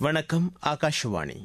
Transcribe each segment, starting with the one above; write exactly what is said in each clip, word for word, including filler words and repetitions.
வணக்கம், ஆகாஷவாணி.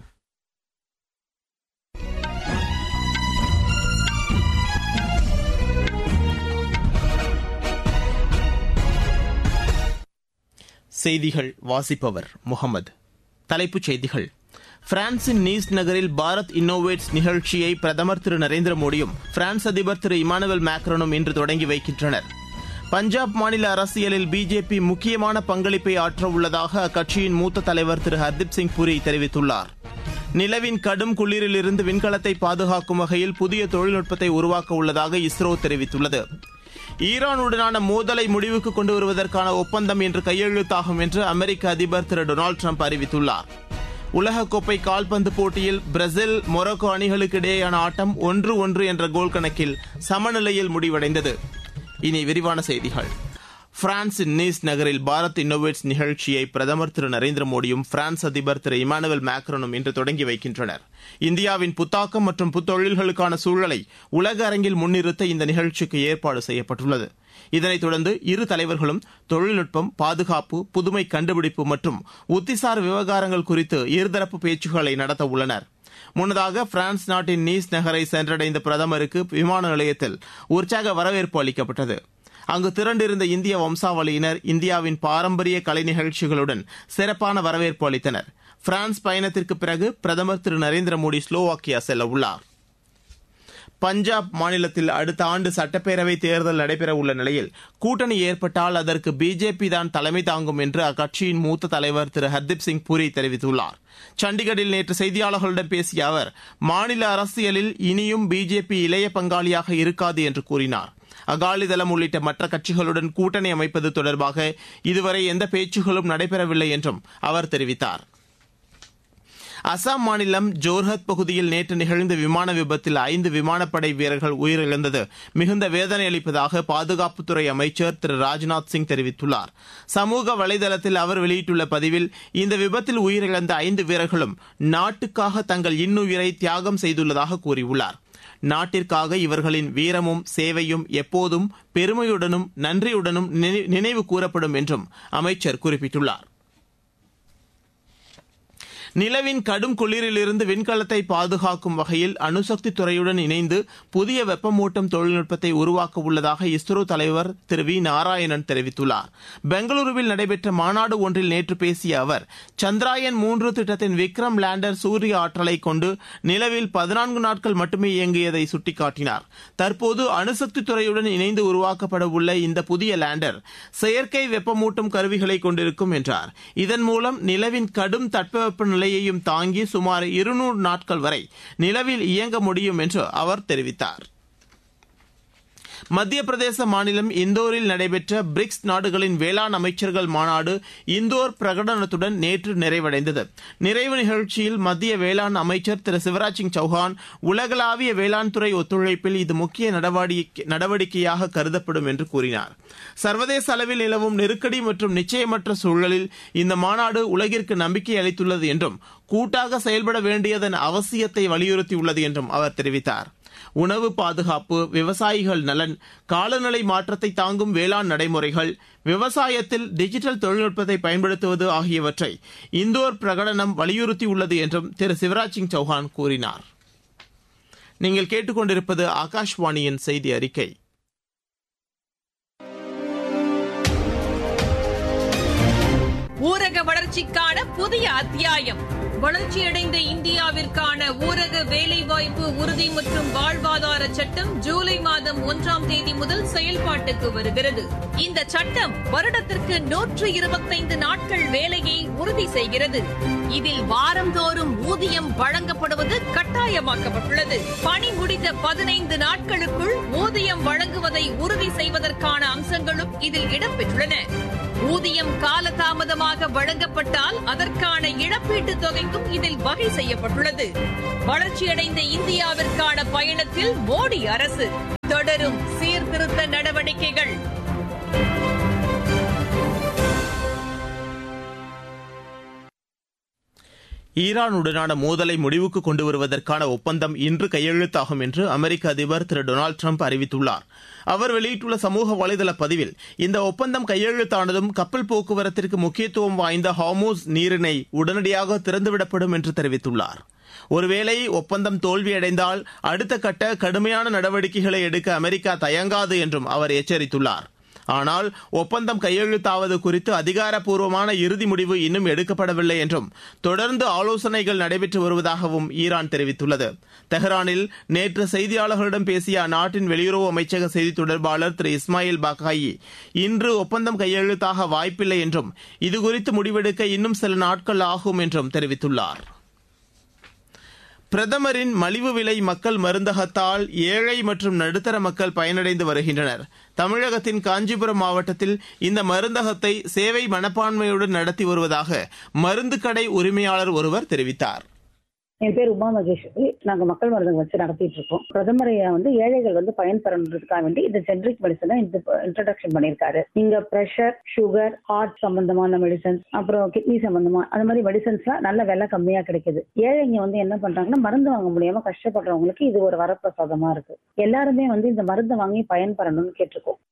செய்திகள் வாசிப்பவர் முகமது. தலைப்புச் செய்திகள். பிரான்சின் நீஸ் நகரில் பாரத் இன்னோவேட்ஸ் நிகழ்ச்சியை பிரதமர் திரு நரேந்திர மோடியும் பிரான்ஸ் அதிபர் திரு இமானுவேல் மேக்ரானும் இன்று தொடங்கி வைக்கின்றனர். பஞ்சாப் மாநில அரசியலில் பிஜேபி முக்கியமான பங்களிப்பை ஆற்ற உள்ளதாக அக்கட்சியின் மூத்த தலைவர் திரு ஹர்தீப் சிங் புரி தெரிவித்துள்ளார். நிலவின் கடும் குளிரிலிருந்து விண்கலத்தை பாதுகாக்கும் வகையில் புதிய தொழில்நுட்பத்தை உருவாக்க உள்ளதாக இஸ்ரோ தெரிவித்துள்ளது. ஈரானுடனான மோதலை முடிவுக்கு கொண்டு வருவதற்கான ஒப்பந்தம் இன்று கையெழுத்தாகும் என்று அமெரிக்க அதிபர் திரு டொனால்டு டிரம்ப் அறிவித்துள்ளார். உலகக்கோப்பை கால்பந்து போட்டியில் பிரேசில் மொரோக்கோ அணிகளுக்கு இடையேயான ஆட்டம் ஒன்று ஒன்று என்ற கோல் கணக்கில் சமநிலையில் முடிவடைந்தது. இனி விரிவான செய்திகள். பிரான்சின் நீஸ் நகரில் பாரத் இன்னோவேட்ஸ் நிகழ்ச்சியை பிரதமர் திரு நரேந்திர மோடியும் பிரான்ஸ் அதிபர் திரு இமானுவேல் மேக்ரானும் இன்று தொடங்கி வைக்கின்றனர். இந்தியாவின் புத்தாக்கம் மற்றும் புத்தொழில்களுக்கான சூழலை உலக அரங்கில் முன்னிறுத்த இந்த நிகழ்ச்சிக்கு ஏற்பாடு செய்யப்பட்டுள்ளது. இதனைத் தொடர்ந்து இரு தலைவர்களும் தொழில்நுட்பம், பாதுகாப்பு, புதுமை கண்டுபிடிப்பு மற்றும் உத்திசார் விவகாரங்கள் குறித்து இருதரப்பு பேச்சுக்களை நடத்த உள்ளனர். முன்னதாக பிரான்ஸ் நாட்டின் நீஸ் நகரை சென்றடைந்த பிரதமருக்கு விமான நிலையத்தில் உற்சாக வரவேற்பு அளிக்கப்பட்டது. அங்கு திரண்டிருந்த இந்திய வம்சாவளியினர் இந்தியாவின் பாரம்பரிய கலை நிகழ்ச்சிகளுடன் சிறப்பான வரவேற்பு அளித்தனர். பிரான்ஸ் பயணத்திற்கு பிறகு பிரதமர் திரு நரேந்திர மோடி ஸ்லோவாக்கியா செல்ல உள்ளார். பஞ்சாப் மாநிலத்தில் அடுத்த ஆண்டு சட்டப்பேரவை தேர்தல் நடைபெற உள்ள நிலையில் கூட்டணி ஏற்பட்டால் அதற்கு பிஜேபி தான் தலைமை தாங்கும் என்று அக்கட்சியின் மூத்த தலைவர் திரு ஹர்தீப் சிங் புரி தெரிவித்துள்ளார். சண்டிகரில் நேற்று செய்தியாளர்களிடம் பேசிய அவர், மாநில அரசியலில் இனியும் பிஜேபி இளைய பங்காளியாக இருக்காது என்று கூறினார். அகாலிதளம் உள்ளிட்ட மற்ற கட்சிகளுடன் கூட்டணி அமைப்பது தொடர்பாக இதுவரை எந்த பேச்சுகளும் நடைபெறவில்லை என்றும் அவர் தெரிவித்தார். அசாம் மாநிலம் ஜோர்ஹத் பகுதியில் நேற்று நிகழ்ந்த விமான விபத்தில் ஐந்து விமானப்படை வீரர்கள் உயிரிழந்தது மிகுந்த வேதனை அளிப்பதாக பாதுகாப்புத்துறை அமைச்சர் திரு ராஜ்நாத் சிங் தெரிவித்துள்ளார். சமூக வலைதளத்தில் அவர் வெளியிட்டுள்ள பதிவில், இந்த விபத்தில் உயிரிழந்த ஐந்து வீரர்களும் நாட்டுக்காக தங்கள் இன்னுயிரை தியாகம் செய்துள்ளதாக கூறியுள்ளார். நாட்டிற்காக இவர்களின் வீரமும் சேவையும் எப்போதும் பெருமையுடனும் நன்றியுடனும் நினைவு கூறப்படும் என்றும் அமைச்சர் குறிப்பிட்டுள்ளார். நிலவின் கடும் குளிரிலிருந்து விண்கலத்தை பாதுகாக்கும் வகையில் அணுசக்தி துறையுடன் இணைந்து புதிய வெப்பமூட்டும் தொழில்நுட்பத்தை உருவாக்க உள்ளதாக இஸ்ரோ தலைவர் திரு வி நாராயணன் தெரிவித்துள்ளார். பெங்களூருவில் நடைபெற்ற மாநாடு ஒன்றில் நேற்று பேசிய அவர், சந்திராயன் மூன்று திட்டத்தின் விக்ரம் லேண்டர் சூரிய ஆற்றலை கொண்டு நிலவில் பதினான்கு நாட்கள் மட்டுமே இயங்கியதை சுட்டிக்காட்டினார். தற்போது அணுசக்தி துறையுடன் இணைந்து உருவாக்கப்பட உள்ள இந்த புதிய லேண்டர் செயற்கை வெப்பமூட்டும் கருவிகளை கொண்டிருக்கும் என்றார். இதன் மூலம் நிலவின் கடும் தட்பவெப்ப நிலையையும் தாங்கி சுமார் இருநூறு நாட்கள் வரை நிலவில் இயங்க முடியும் என்று அவர் தெரிவித்தார். மத்திய பிரதேச மாநிலம் இந்தோரில் நடைபெற்ற பிரிக்ஸ் நாடுகளின் வேளாண் அமைச்சர்கள் மாநாடு இந்தோர் பிரகடனத்துடன் நேற்று நிறைவடைந்தது. நிறைவு நிகழ்ச்சியில் மத்திய வேளாண் அமைச்சர் திரு சிவராஜ் சிங் சௌஹான், உலகளாவிய வேளாண் துறை ஒத்துழைப்பில் இது முக்கிய நடவடிக்கையாக கருதப்படும் என்று கூறினார். சர்வதேச அளவில் நிலவும் நெருக்கடி மற்றும் நிச்சயமற்ற சூழலில் இந்த மாநாடு உலகிற்கு நம்பிக்கை அளித்துள்ளது என்றும் கூட்டாக செயல்பட வேண்டியதன் அவசியத்தை வலியுறுத்தியுள்ளது என்றும் அவர் தெரிவித்தார். உணவு பாதுகாப்பு, விவசாயிகள் நலன், காலநிலை மாற்றத்தை தாங்கும் வேளாண் நடைமுறைகள், விவசாயத்தில் டிஜிட்டல் தொழில்நுட்பத்தை பயன்படுத்துவது ஆகியவற்றை இந்தோர் பிரகடனம் வலியுறுத்தியுள்ளது என்றும் திரு சிவராஜ் சிங் சௌஹான் கூறினார். நீங்கள் கேட்டுக்கொண்டிருப்பது ஆகாஷ்வாணியின் செய்தி அறிக்கை. ஊரக வளர்ச்சிக்கான புதிய அத்தியாயம். வளர்ச்சியடைந்த இந்தியாவிற்கான ஊரக வேலைவாய்ப்பு உறுதி மற்றும் வாழ்வாதார சட்டம் ஜூலை மாதம் ஒன்றாம் தேதி முதல் செயல்பாட்டுக்கு வருகிறது. இந்த சட்டம் வருடத்திற்கு நூற்று இருபத்தைந்து நாட்கள் வேலையை உறுதி செய்கிறது. இதில் வாரந்தோறும் ஊதியம் வழங்கப்படுவது கட்டாயமாக்கப்பட்டுள்ளது. பணி முடிந்த பதினைந்து நாட்களுக்குள் ஊதியம் வழங்குவதை உறுதி செய்வதற்கான அம்சங்களும் இதில் இடம்பெற்றுள்ளன. ஊதியம் காலதாமதமாக வழங்கப்பட்டால் அதற்கான இழப்பீட்டுத் தொகைக்கும் இதில் வகை செய்யப்பட்டுள்ளது. வளர்ச்சியடைந்த இந்தியாவிற்கான பயணத்தில் மோடி அரசு தொடரும் சீர்திருத்த நடவடிக்கைகள். ஈரானுடனான மோதலை முடிவுக்கு கொண்டு வருவதற்கான ஒப்பந்தம் இன்று கையெழுத்தாகும் என்று அமெரிக்க அதிபர் திரு டொனால்டு டிரம்ப் அறிவித்துள்ளார். அவர் வெளியிட்டுள்ள சமூக வலைதள பதிவில் இந்த ஒப்பந்தம் கையெழுத்தானதும் கப்பல் போக்குவரத்திற்கு முக்கியத்துவம் வாய்ந்த ஹார்முஸ் நீரிணை உடனடியாக திறந்துவிடப்படும் என்று தெரிவித்துள்ளார். ஒருவேளை ஒப்பந்தம் தோல்வியடைந்தால் அடுத்த கட்ட கடுமையான நடவடிக்கைகளை எடுக்க அமெரிக்கா தயங்காது என்றும் அவர் எச்சரித்துள்ளார். ஆனால் ஒப்பந்தம் கையெழுத்தாவது குறித்து அதிகாரப்பூர்வமான இறுதி முடிவு இன்னும் எடுக்கப்படவில்லை என்றும் தொடர்ந்து ஆலோசனைகள் நடைபெற்று வருவதாகவும் ஈரான் தெரிவித்துள்ளது. தெஹ்ரானில் நேற்று செய்தியாளர்களிடம் பேசிய அந்நாட்டின் வெளியுறவு அமைச்சக செய்தி தொடர்பாளர் திரு இஸ்மாயில் பாக்காயி இன்று ஒப்பந்தம் கையெழுத்தாக வாய்ப்பில்லை என்றும் இதுகுறித்து முடிவெடுக்க இன்னும் சில நாட்கள் ஆகும் என்றும் தெரிவித்துள்ளார். பிரதமரின் மலிவு விலை மக்கள் மருந்தகத்தால் ஏழை மற்றும் நடுத்தர மக்கள் பயனடைந்து வருகின்றனர். தமிழகத்தின் காஞ்சிபுரம் மாவட்டத்தில் இந்த மருந்தகத்தை சேவை மனப்பான்மையுடன் நடத்தி வருவதாக மருந்து கடை உரிமையாளர் ஒருவர் தெரிவித்தார். என் பேர் உமா மகேஸ்வரி. நாங்க மக்கள் மருந்தகம் வச்சு நடத்திட்டு இருக்கோம். பிரதமரை வந்து ஏழைகள் வந்து பயன்பெறதுக்காக வேண்டி இந்த ஜெனரிக் மெடிசனை இன்ட்ரோடக்ஷன் பண்ணியிருக்காரு. இங்க பிரஷர், சுகர், ஹார்ட் சம்பந்தமான மெடிசன்ஸ், அப்புறம் கிட்னி சம்பந்தமா அந்த மாதிரி மெடிசன்ஸ்லாம் நல்ல விலை கம்மியா கிடைக்குது. ஏழைங்க வந்து என்ன பண்றாங்கன்னா மருந்து வாங்க முடியாம கஷ்டப்படுறவங்களுக்கு இது ஒரு வரப்பிரசாதமா இருக்கு. எல்லாருமே வந்து இந்த மருந்து வாங்கி பயன்பெறணும்னு கேட்டிருக்கோம்.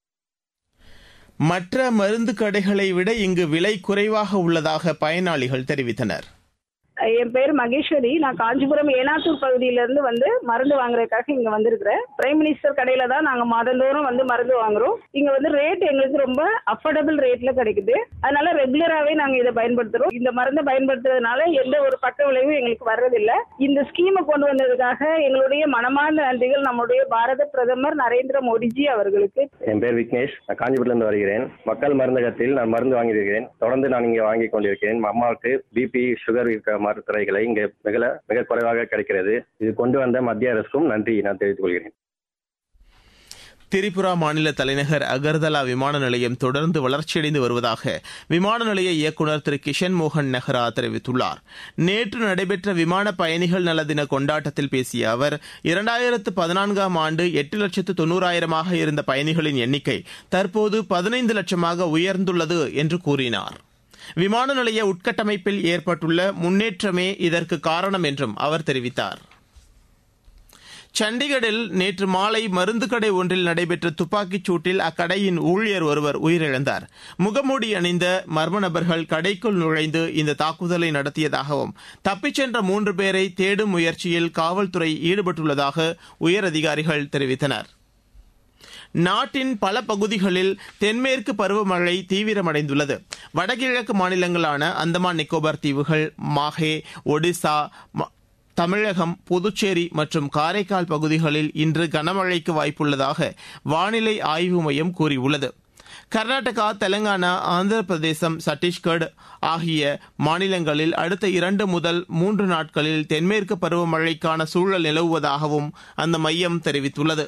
மற்ற மருந்து கடைகளை விட இங்கு விலை குறைவாக உள்ளதாக பயனாளிகள் தெரிவித்தனர். என் பேர் மகேஸ்வரி. நான் காஞ்சிபுரம் ஏனாத்தூர் பகுதியில இருந்து வந்து மருந்து வாங்குறதுக்காக இங்க வந்திருக்கிறேன். பிரைம் மினிஸ்டர் கடையில தான் நாங்க மாதந்தோறும் வந்து மருந்து வாங்குறோம். இங்க வந்து ரேட் எங்களுக்கு ரொம்ப அஃபோர்டபுள் ரேட்ல கிடைக்குது. அதனால ரெகுலராகவே நாங்க இதை பயன்படுத்துறோம். இந்த மருந்தை பயன்படுத்துறதுனால எந்த ஒரு பக்க விளைவும் எங்களுக்கு வர்றதில்லை. இந்த ஸ்கீமை கொண்டு வந்ததுக்காக எங்களுடைய மனமார்ந்த நன்றிகள் நம்முடைய பாரத பிரதமர் நரேந்திர மோடிஜி அவர்களுக்கு. என் பேர் விக்னேஷ். நான் காஞ்சிபுரத்துல இருந்து வருகிறேன். மக்கள் மருந்தகத்தில் நான் மருந்து வாங்கியிருக்கிறேன். தொடர்ந்து நான் இங்கே வாங்கி கொண்டிருக்கிறேன். அம்மாவுக்கு பிபி, சுகர் இருக்க மருத்துவரைகளை இங்கே மிக மிக குறைவாக கிடைக்கிறது. இது கொண்டு வந்த மத்திய அரசுக்கும் நன்றி நான் தெரிவித்துக் கொள்கிறேன். திரிபுரா மாநில தலைநகர் அகர்தலா விமான நிலையம் தொடர்ந்து வளர்ச்சியடைந்து வருவதாக விமான நிலைய இயக்குநர் திரு கிஷன் மோகன் நெஹ்ரா தெரிவித்துள்ளார். நேற்று நடைபெற்ற விமான பயணிகள் நல தின கொண்டாட்டத்தில் பேசிய அவர், இரண்டாயிரத்து பதினான்காம் ஆண்டு எட்டு லட்சத்து தொன்னூறாயிரமாக இருந்த பயணிகளின் எண்ணிக்கை தற்போது பதினைந்து லட்சமாக உயர்ந்துள்ளது என்று கூறினார். விமான நிலைய உட்கட்டமைப்பில் ஏற்பட்டுள்ள முன்னேற்றமே இதற்கு காரணம் என்றும் அவர் தெரிவித்தார். சண்டிகரில் நேற்று மாலை மருந்து கடை ஒன்றில் நடைபெற்ற துப்பாக்கிச் சூட்டில் அக்கடையின் ஊழியர் ஒருவர் உயிரிழந்தார். முகமூடி அணிந்த மர்ம நபர்கள் கடைக்குள் நுழைந்து இந்த தாக்குதலை நடத்தியதாகவும் தப்பிச் சென்ற மூன்று பேரை தேடும் முயற்சியில் காவல்துறை ஈடுபட்டுள்ளதாக உயரதிகாரிகள் தெரிவித்தனர். நாட்டின் பல பகுதிகளில் தென்மேற்கு பருவமழை தீவிரமடைந்துள்ளது. வடகிழக்கு மாநிலங்களான அந்தமான் நிக்கோபார் தீவுகள், மாஹே, ஒடிசா, தமிழகம், புதுச்சேரி மற்றும் காரைக்கால் பகுதிகளில் இன்று கனமழைக்கு வாய்ப்புள்ளதாக வானிலை ஆய்வு மையம் கூறியுள்ளது. கர்நாடகா, தெலங்கானா, ஆந்திர பிரதேசம், சத்தீஸ்கர் ஆகிய மாநிலங்களில் அடுத்த இரண்டு முதல் மூன்று நாட்களில் தென்மேற்கு பருவமழைக்கான சூழல் நிலவுவதாகவும் அந்த மையம் தெரிவித்துள்ளது.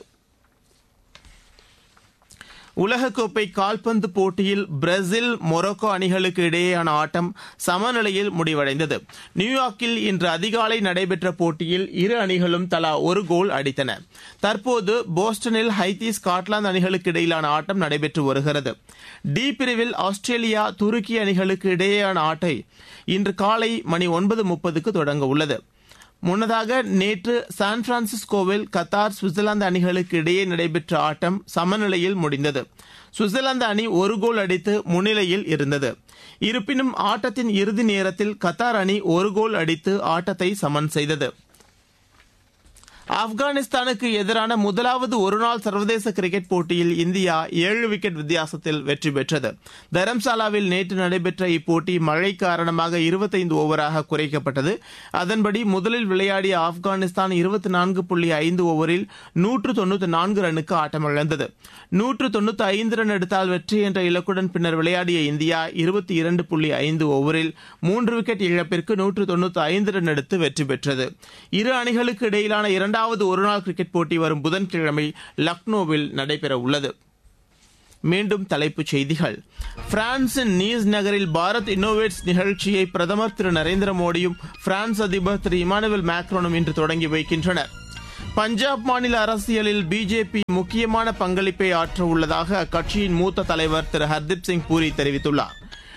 உலகக்கோப்பை கால்பந்து போட்டியில் பிரேசில், மொரோக்கோ அணிகளுக்கு இடையேயான ஆட்டம் சமநிலையில் முடிவடைந்தது. நியூயார்க்கில் இன்று அதிகாலை நடைபெற்ற போட்டியில் இரு அணிகளும் தலா ஒரு கோல் அடித்தன. தற்போது போஸ்டனில் ஹைத்தி, ஸ்காட்லாந்து அணிகளுக்கு இடையிலான ஆட்டம் நடைபெற்று வருகிறது. டி பிரிவில் ஆஸ்திரேலியா, துருக்கி அணிகளுக்கு இடையேயான ஆட்டம் இன்று காலை மணி ஒன்பது முப்பதுக்கு தொடங்க உள்ளது. முன்னதாக நேற்று சான் பிரான்சிஸ்கோவில் கத்தார், சுவிட்சர்லாந்து அணிகளுக்கு இடையே நடைபெற்ற ஆட்டம் சமநிலையில் முடிந்தது. சுவிட்சர்லாந்து அணி ஒரு கோல் அடித்து முன்னிலையில் இருந்தது. இருப்பினும் ஆட்டத்தின் இறுதி நேரத்தில் கத்தார் அணி ஒரு கோல் அடித்து ஆட்டத்தை சமன் செய்தது. ஆப்கானிஸ்தானுக்கு எதிரான முதலாவது ஒருநாள் சர்வதேச கிரிக்கெட் போட்டியில் இந்தியா ஏழு விக்கெட் வித்தியாசத்தில் வெற்றி பெற்றது. தரம்சாலாவில் நேற்று நடைபெற்ற இப்போட்டி மழை காரணமாக இருபத்தைந்து ஓவராக குறைக்கப்பட்டது. அதன்படி முதலில் விளையாடிய ஆப்கானிஸ்தான் இருபத்தி நான்கு புள்ளி ஐந்து ஓவரில் நூற்று தொன்னூற்றி நான்கு ரன்னுக்கு ஆட்டமிழந்தது. நூற்று தொன்னூற்றி ஐந்து ரன் எடுத்தால் வெற்றி என்ற இலக்குடன் பின்னர் விளையாடிய இந்தியா இருபத்தி இரண்டு புள்ளி ஐந்து ஓவரில் மூன்று விக்கெட் இழப்பிற்கு நூற்று தொன்னூற்றி ஐந்து ரன் எடுத்து வெற்றி பெற்றது. இரு அணிகளுக்கு இடையிலான இரண்டு இரண்டாவது ஒருநாள் கிரிக்கெட் போட்டி வரும் புதன்கிழமை லக்னோவில் நடைபெற உள்ளது. மீண்டும் தலைப்புச் செய்திகள். பிரான்சின் நீஸ் நகரில் பாரத் இன்னோவேட்ஸ் நிகழ்ச்சியை பிரதமர் திரு நரேந்திர மோடியும் பிரான்ஸ் அதிபர் திரு இமானுவேல் மேக்ரோனும் இன்று தொடங்கி வைக்கின்றனர். பஞ்சாப் மாநில அரசியலில் பிஜேபி முக்கியமான பங்களிப்பை ஆற்ற உள்ளதாக அக்கட்சியின் மூத்த தலைவர் திரு ஹர்தீப் சிங் பூரி தெரிவித்துள்ளார்.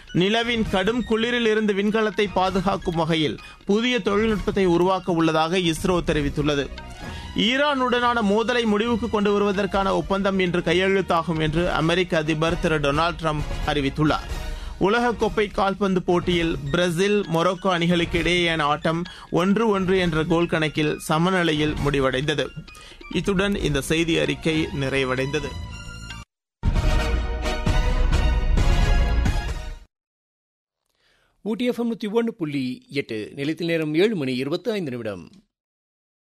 நிலவின் கடும் குளிரில் இருந்து விண்கலத்தை பாதுகாக்கும் வகையில் புதிய தொழில்நுட்பத்தை உருவாக்க உள்ளதாக இஸ்ரோ தெரிவித்துள்ளது. ஈரானுடனான மோதலை முடிவுக்கு கொண்டு வருவதற்கான ஒப்பந்தம் இன்று கையெழுத்தாகும் என்று அமெரிக்க அதிபர் திரு டொனால்டு டிரம்ப் அறிவித்துள்ளார். உலகக்கோப்பை கால்பந்து போட்டியில் பிரேசில் மொரோக்கோ அணிகளுக்கு இடையேயான ஆட்டம் ஒன்று ஒன்று என்ற கோல் கணக்கில் சமநிலையில் முடிவடைந்தது. இத்துடன் இந்த செய்தி அறிக்கை நிறைவடைந்தது. ஊட்டி எஃப்எம் நூற்றி ஒன்று புள்ளி எட்டு நிலையத்தில் நேரம் ஏழு மணி இருபத்தி ஐந்து நிமிடம்.